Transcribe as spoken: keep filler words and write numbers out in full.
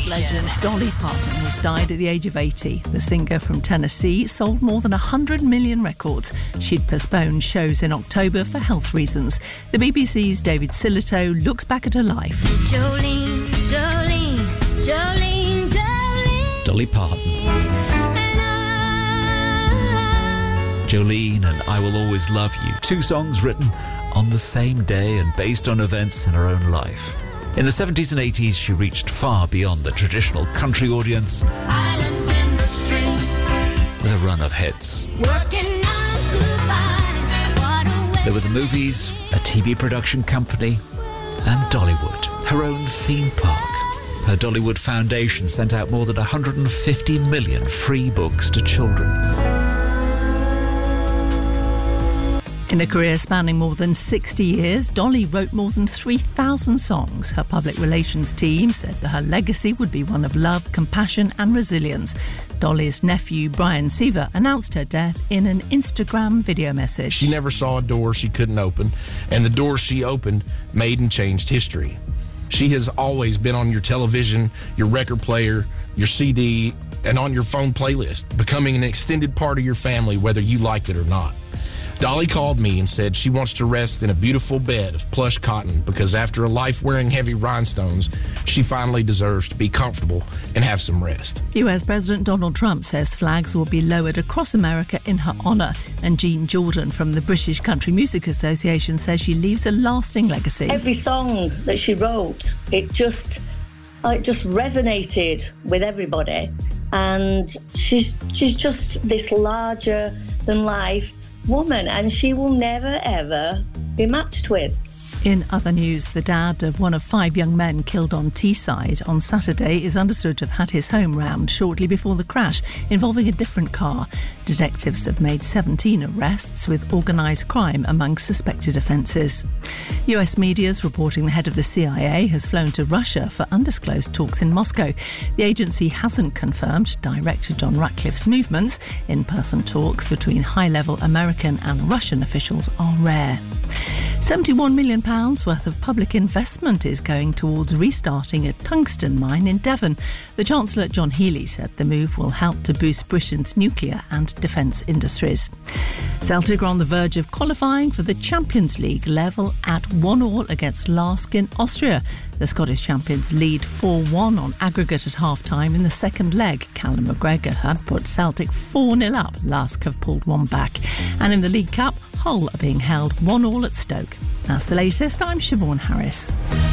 legend Dolly Parton has died at the age of eighty. The singer from Tennessee sold more than one hundred million records. She'd postponed shows in October for health reasons. The B B C's David Silito looks back at her life. Jolene, Jolene, Jolene, Jolene. Dolly Parton. Jolene and I Will Always Love You, two songs written on the same day and based on events in her own life. In the seventies and eighties, she reached far beyond the traditional country audience Islands in the stream, with a run of hits. working nine to five. What a way. There were the movies, a T V production company, and Dollywood, her own theme park. Her Dollywood Foundation sent out more than one hundred fifty million free books to children. In a career spanning more than sixty years, Dolly wrote more than three thousand songs. Her public relations team said that her legacy would be one of love, compassion and resilience. Dolly's nephew, Brian Seaver, announced her death in an Instagram video message. She never saw a door she couldn't open, and the doors she opened made and changed history. She has always been on your television, your record player, your C D, and on your phone playlist, becoming an extended part of your family, whether you liked it or not. Dolly called me and said she wants to rest in a beautiful bed of plush cotton because after a life wearing heavy rhinestones, she finally deserves to be comfortable and have some rest. U S President Donald Trump says flags will be lowered across America in her honour. And Jean Jordan from the British Country Music Association says she leaves a lasting legacy. Every song that she wrote, it just, it just resonated with everybody. And she's she's just this larger than life woman, and she will never ever be matched with. In other news, the dad of one of five young men killed on Teesside on Saturday is understood to have had his home rammed shortly before the crash involving a different car. Detectives have made seventeen arrests with organised crime among suspected offences. U S media is reporting the head of the C I A has flown to Russia for undisclosed talks in Moscow. The agency hasn't confirmed Director John Ratcliffe's movements. In-person talks between high-level American and Russian officials are rare. seventy-one million pounds worth of public investment is going towards restarting a tungsten mine in Devon. The Chancellor, John Healey, said the move will help to boost Britain's nuclear and defence industries. Celtic are on the verge of qualifying for the Champions League, level at one all against Lask in Austria. The Scottish champions lead four one on aggregate at half-time in the second leg. Callum McGregor had put Celtic four nil up. Lask have pulled one back. And in the League Cup, Hull are being held one all at Stoke. That's the latest. I'm Siobhan Harris.